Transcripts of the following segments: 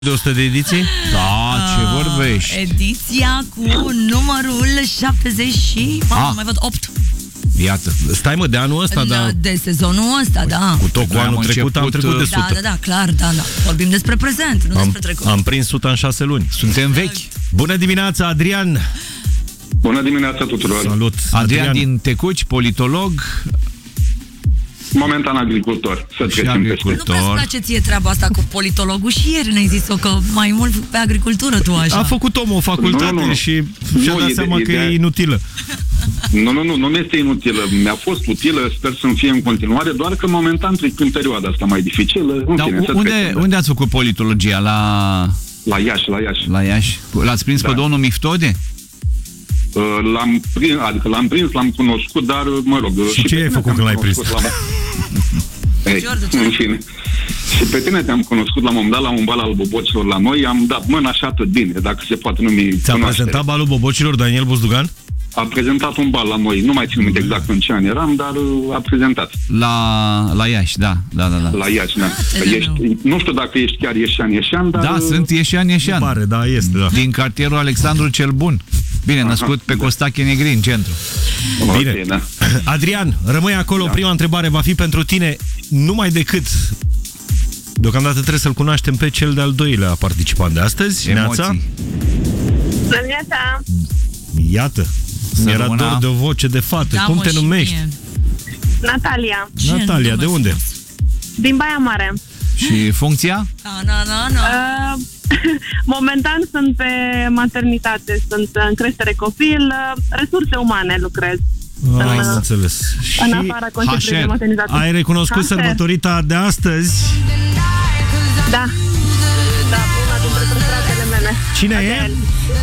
de 100 de ediții? Da, ce vorbești? Ediția cu numărul 70 și... mai văd 8. Iată, stai mă, de anul ăsta, da. De sezonul ăsta, da. Cu tot cu anul trecut am trecut de 100. Da, clar, da. Vorbim despre prezent, nu despre trecut. Am prins 100 în 6 luni. Suntem vechi. Bună dimineața, Adrian! Bună dimineața tuturor! Salut! Adrian din Tecuci, politolog. Momentan agricultor. Nu prea-ți place ție treaba asta cu politologul și ieri ne-ai zis-o că mai mult pe agricultură tu așa. A făcut omul o facultate și și-a dat seama că e inutilă. Nu este inutilă. Mi-a fost utilă, sper să-mi fie în continuare, doar că momentan trec în perioada asta mai dificilă. Unde ați făcut politologia? La Iași. La Iași? L-ați prins pe domnul Miftode? L-am prins, l-am cunoscut, dar mă rog... Și ce ai făcut când l-ai prins? În fine. Și pe tine te-am cunoscut la un moment dat la un bal al bobocilor la noi, am dat mână și atât bine, dacă se poate numi. Ți-a prezentat balul bobocilor Daniel Buzdugan? A prezentat un bal la noi, nu mai țin minte exact în ce an eram, dar a prezentat. La Iași, da. La Iași, da. Nu știu dacă ești chiar ieșean, dar... Da, sunt ieșean. Pare, da, este, da. Din cartierul Alexandru cel Bun. Bine, născut pe Costache Negri, în centru. Bine. Okay, da. Adrian, rămâi acolo, prima întrebare va fi pentru tine, numai decât... Deocamdată trebuie să-l cunoaștem pe cel de-al doilea participant de astăzi. Neața? Neața. Iată, mi-era dor de o voce de fată. Da, cum te numești? Natalia. Natalia, de unde? Din Baia Mare. Și funcția? Momentan sunt pe maternitate, sunt în creștere copil, resurse umane lucrez. Am înțeles. În afara conceptului de maternitate. Ai recunoscut sărbătorita de astăzi? Da. Da, una dintre frățele mele. Cine e?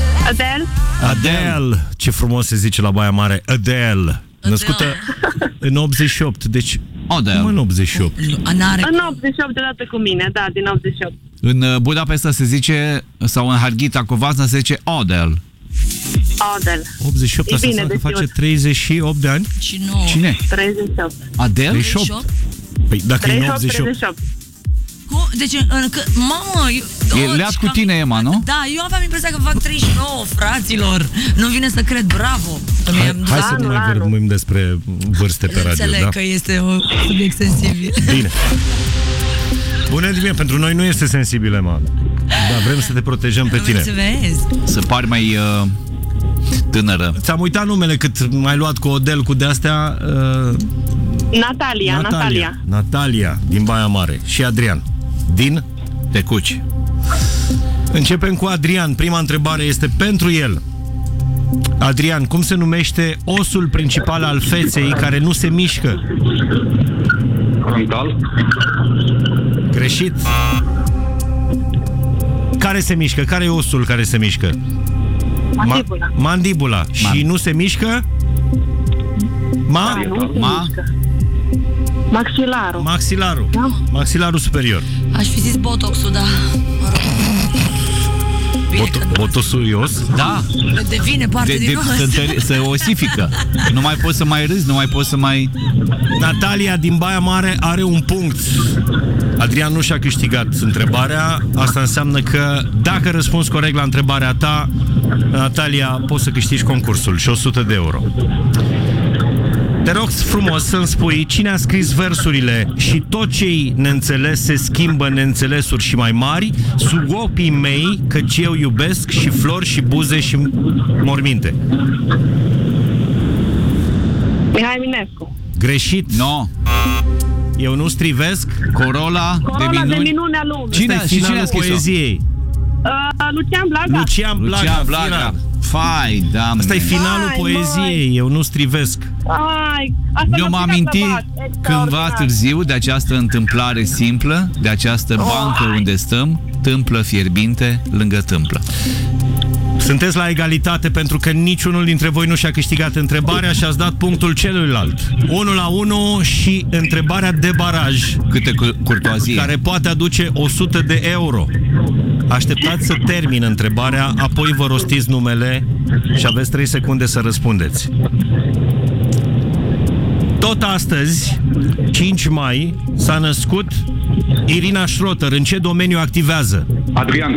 Adele. Ce frumos se zice la Baia Mare. Adele. Născută în 88, deci... Adele. În 88. În 88 de dată cu mine, da, din 88. În Budapesta se zice, sau în Harghita Covasna se zice Adele. Adele. 88, asta înseamnă că face 38 de ani? Și nu. Cine? 38. Adele? 38? Păi dacă e în 88. 38. Deci, mamă... E leat cu tine, Emma, nu? Da, eu aveam impresia că fac 39, fraților. Nu vine să cred, bravo. Hai să nu mai vorbim despre vârste pe radio, înțeleg că este un subiect sensibil. Bine. Bună dimineața, pentru noi nu este sensibil, Emma. Dar vrem să te protejăm pe tine. Să pari mai tânără. Ți-am uitat numele cât m-ai luat cu Odel, cu de-astea. Natalia, din Baia Mare. Și Adrian, din Tecuci. Începem cu Adrian. Prima întrebare este pentru el. Adrian, cum se numește osul principal al feței care nu se mișcă? Frontal. Greșit. Care se mișcă? Care e osul care se mișcă? Mandibula. Mandibula. Și nu se mișcă? Maxilarul. Da? Maxilarul superior. Aș fi zis botoxul, da. Botoxul e os? Da. Devine parte din os. Se osifică. Nu mai poți să mai râzi, nu mai poți să mai... Natalia din Baia Mare are un punct. Adrian nu și-a câștigat întrebarea. Asta înseamnă că dacă răspunzi corect la întrebarea ta, Natalia, poți să câștigi concursul și 100 de euro. Te rog frumos să-mi spui cine a scris versurile și tot ce-i neînțeles se schimbă în neînțelesuri și mai mari, sub ochii mei, căci eu iubesc și flori și buze și morminte. Mihai Eminescu. Greșit. No. Eu nu strivesc. Corola de minunea lumii. Cine a scris poeziei? Lucian Blaga. Fai, Doamne. Asta e finalul poeziei. Eu nu strivesc. Eu m-am amintit cândva târziu de această întâmplare simplă, de această bancă unde stăm, tâmplă fierbinte lângă tâmplă. Sunteți la egalitate pentru că niciunul dintre voi nu și-a câștigat întrebarea și ați dat punctul celuilalt. 1-1 și întrebarea de baraj. Câte curtoazie. Care poate aduce 100 de euro. Așteptați să termin întrebarea, apoi vă rostiți numele și aveți 3 secunde să răspundeți. Tot astăzi, 5 mai, s-a născut Irina Schroter. În ce domeniu activează? Adrian,